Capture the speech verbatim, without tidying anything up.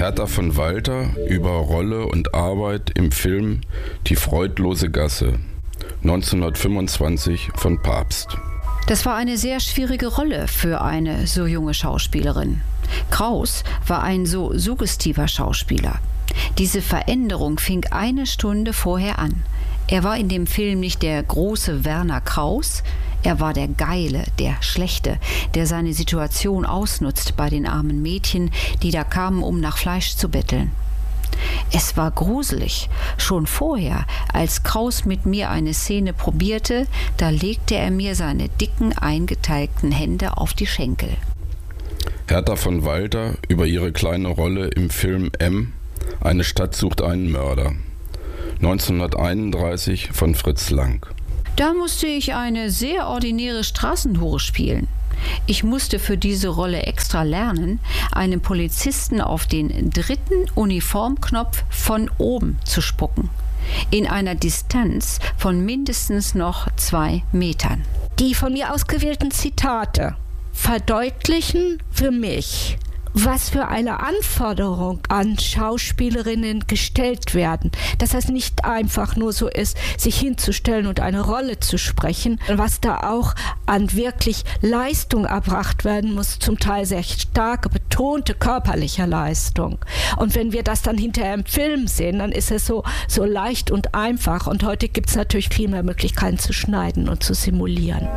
Hertha von Walter über Rolle und Arbeit im Film Die freudlose Gasse, neunzehnhundertfünfundzwanzig von Pabst. Das war eine sehr schwierige Rolle für eine so junge Schauspielerin. Kraus war ein so suggestiver Schauspieler. Diese Veränderung fing eine Stunde vorher an. Er war in dem Film nicht der große Werner Kraus, er war der Geile, der Schlechte, der seine Situation ausnutzt bei den armen Mädchen, die da kamen, um nach Fleisch zu betteln. Es war gruselig. Schon vorher, als Kraus mit mir eine Szene probierte, da legte er mir seine dicken, eingeteigten Hände auf die Schenkel. Hertha von Walter über ihre kleine Rolle im Film M, Eine Stadt sucht einen Mörder, neunzehnhunderteinunddreißig von Fritz Lang. Da musste ich eine sehr ordinäre Straßenhure spielen. Ich musste für diese Rolle extra lernen, einem Polizisten auf den dritten Uniformknopf von oben zu spucken. In einer Distanz von mindestens noch zwei Metern. Die von mir ausgewählten Zitate verdeutlichen für mich, was für eine Anforderung an Schauspielerinnen gestellt werden. Dass das nicht einfach nur so ist, sich hinzustellen und eine Rolle zu sprechen, was da auch an wirklich Leistung erbracht werden muss, zum Teil sehr starke, betonte körperliche Leistung. Und wenn wir das dann hinterher im Film sehen, dann ist es so, so leicht und einfach. Und heute gibt es natürlich viel mehr Möglichkeiten zu schneiden und zu simulieren.